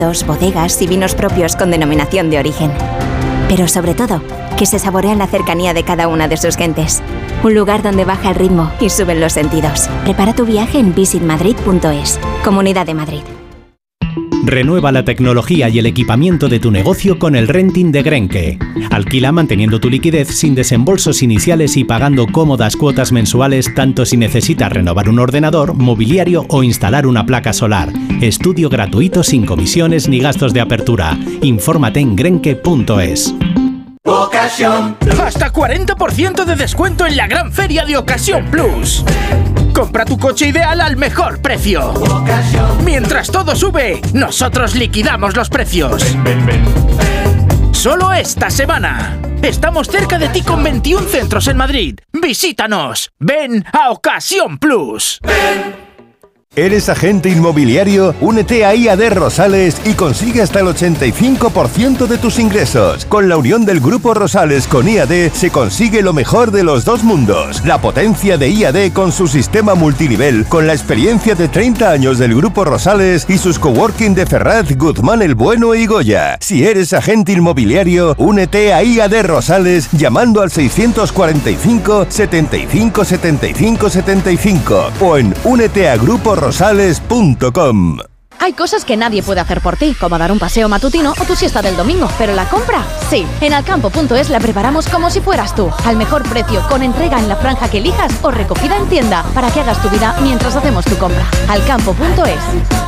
bodegas y vinos propios con denominación de origen. Pero sobre todo, que se saborea en la cercanía de cada una de sus gentes. Un lugar donde baja el ritmo y suben los sentidos. Prepara tu viaje en visitmadrid.es. Comunidad de Madrid. Renueva la tecnología y el equipamiento de tu negocio con el renting de Grenke. Alquila manteniendo tu liquidez sin desembolsos iniciales y pagando cómodas cuotas mensuales tanto si necesitas renovar un ordenador, mobiliario o instalar una placa solar. Estudio gratuito sin comisiones ni gastos de apertura. Infórmate en grenke.es. Ocasión. Hasta 40% de descuento en la gran feria de Ocasión Plus. Compra tu coche ideal al mejor precio. Mientras todo sube, nosotros liquidamos los precios. Solo esta semana. Estamos cerca de ti con 21 centros en Madrid. Visítanos. Ven a Ocasión Plus. ¿Eres agente inmobiliario? Únete a IAD Rosales y consigue hasta el 85% de tus ingresos. Con la unión del Grupo Rosales con IAD se consigue lo mejor de los dos mundos. La potencia de IAD con su sistema multinivel, con la experiencia de 30 años del Grupo Rosales y sus coworking de Ferraz, Guzmán el Bueno y Goya. Si eres agente inmobiliario, únete a IAD Rosales llamando al 645 75 75 75 o en úneteagruporoSales.com. Hay cosas que nadie puede hacer por ti, como dar un paseo matutino o tu siesta del domingo, pero la compra, sí. En alcampo.es la preparamos como si fueras tú, al mejor precio, con entrega en la franja que elijas o recogida en tienda, para que hagas tu vida mientras hacemos tu compra. Alcampo.es.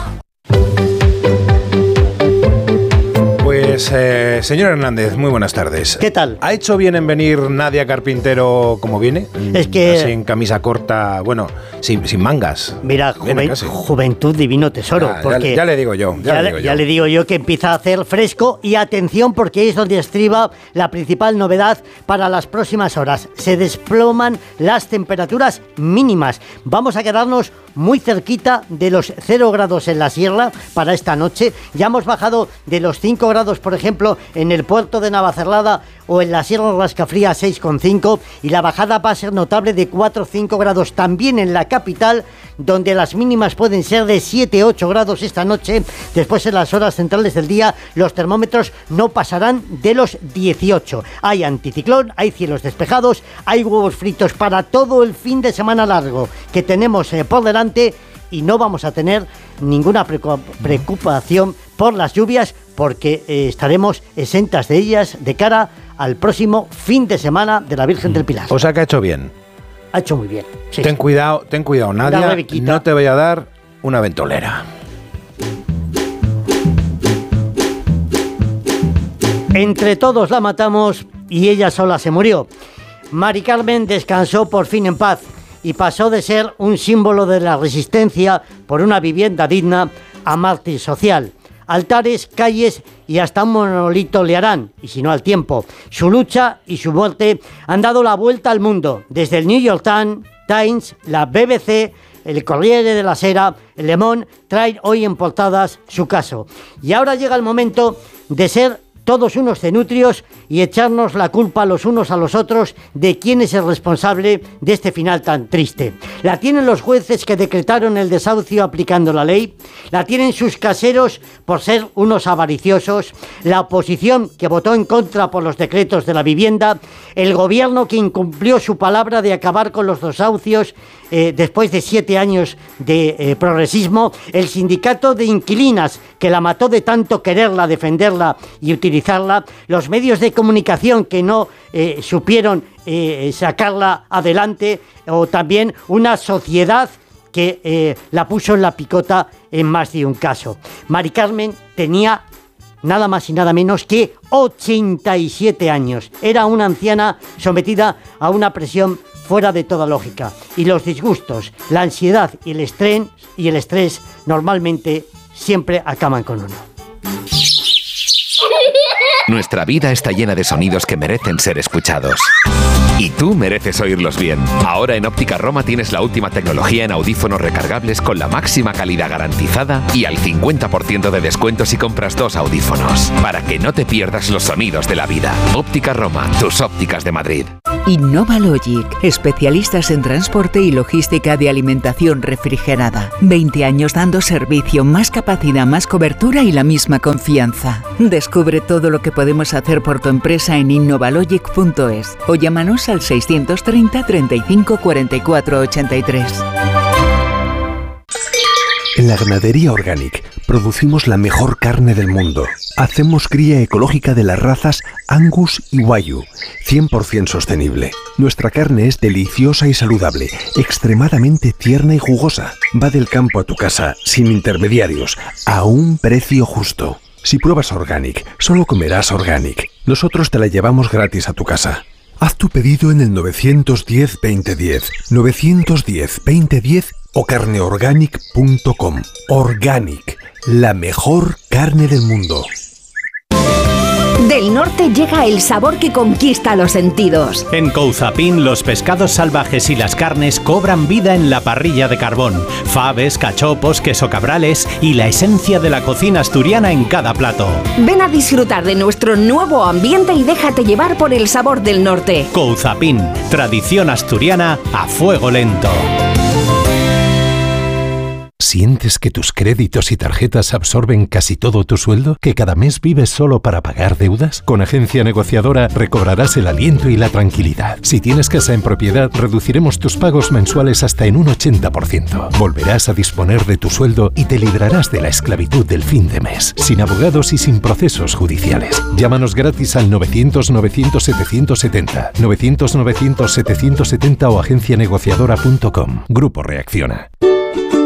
Pues, señor Hernández, muy buenas tardes. ¿Qué tal? ¿Ha hecho bien en venir Nadia Carpintero como viene? Es que... Así en camisa corta, bueno, sin mangas. Mira, juventud divino tesoro. Porque ya le digo yo. Ya le digo yo que empieza a hacer fresco y atención porque ahí es donde estriba la principal novedad para las próximas horas. Se desploman las temperaturas mínimas. Vamos a quedarnos muy cerquita de los 0 grados en la sierra para esta noche. Ya hemos bajado de los 5 grados, por ejemplo, en el puerto de Navacerrada o en la Sierra Rascafría 6,5 y la bajada va a ser notable de 4 o 5 grados también en la capital, donde las mínimas pueden ser de 7 o 8 grados esta noche. Después, en las horas centrales del día, los termómetros no pasarán de los 18. Hay anticiclón, hay cielos despejados, hay huevos fritos para todo el fin de semana largo que tenemos por delante y no vamos a tener ninguna preocupación por las lluvias porque estaremos exentas de ellas de cara al próximo fin de semana de la Virgen del Pilar. O sea que ha hecho bien. Ha hecho muy bien. Sí, ten cuidado, Nadia, no te voy a dar una ventolera. Entre todos la matamos y ella sola se murió. Mari Carmen descansó por fin en paz y pasó de ser un símbolo de la resistencia por una vivienda digna a mártir social. Altares, calles y hasta un monolito le harán, y si no al tiempo. Su lucha y su muerte han dado la vuelta al mundo, desde el New York Times, la BBC, el Corriere della Sera, el Le Monde, traen hoy en portadas su caso. Y ahora llega el momento de ser todos unos cenutrios y echarnos la culpa los unos a los otros de quién es el responsable de este final tan triste. La tienen los jueces que decretaron el desahucio aplicando la ley, la tienen sus caseros por ser unos avariciosos, la oposición que votó en contra por los decretos de la vivienda, el gobierno que incumplió su palabra de acabar con los desahucios después de 7 años de progresismo, el sindicato de inquilinas que la mató de tanto quererla, defenderla y utilizarla, los medios de comunicación que no supieron sacarla adelante, o también una sociedad que la puso en la picota en más de un caso. Mari Carmen tenía nada más y nada menos que 87 años. Era una anciana sometida a una presión fuera de toda lógica. Y los disgustos, la ansiedad y el estrés normalmente siempre acaban con uno. Nuestra vida está llena de sonidos que merecen ser escuchados. Y tú mereces oírlos bien. Ahora en Óptica Roma tienes la última tecnología en audífonos recargables con la máxima calidad garantizada y al 50% de descuento si compras 2 audífonos. Para que no te pierdas los sonidos de la vida. Óptica Roma, tus ópticas de Madrid. InnovaLogic, especialistas en transporte y logística de alimentación refrigerada. 20 años dando servicio, más capacidad, más cobertura y la misma confianza. Descubre todo lo que podemos hacer por tu empresa en innovalogic.es o llámanos al 630 35 44 83. En la ganadería Organic producimos la mejor carne del mundo. Hacemos cría ecológica de las razas Angus y Wagyu, 100% sostenible. Nuestra carne es deliciosa y saludable, extremadamente tierna y jugosa. Va del campo a tu casa, sin intermediarios, a un precio justo. Si pruebas Organic, solo comerás Organic. Nosotros te la llevamos gratis a tu casa. Haz tu pedido en el 910-2010, 910-2010 o carneorganic.com. Organic, la mejor carne del mundo. Del norte llega el sabor que conquista los sentidos. En Couzapin, los pescados salvajes y las carnes cobran vida en la parrilla de carbón. Faves, cachopos, queso cabrales y la esencia de la cocina asturiana en cada plato. Ven a disfrutar de nuestro nuevo ambiente y déjate llevar por el sabor del norte. Couzapin, tradición asturiana a fuego lento. ¿Sientes que tus créditos y tarjetas absorben casi todo tu sueldo? ¿Que cada mes vives solo para pagar deudas? Con Agencia Negociadora recobrarás el aliento y la tranquilidad. Si tienes casa en propiedad, reduciremos tus pagos mensuales hasta en un 80%. Volverás a disponer de tu sueldo y te librarás de la esclavitud del fin de mes, sin abogados y sin procesos judiciales. Llámanos gratis al 900-900-770, 900-900-770 o agencianegociadora.com. Grupo Reacciona.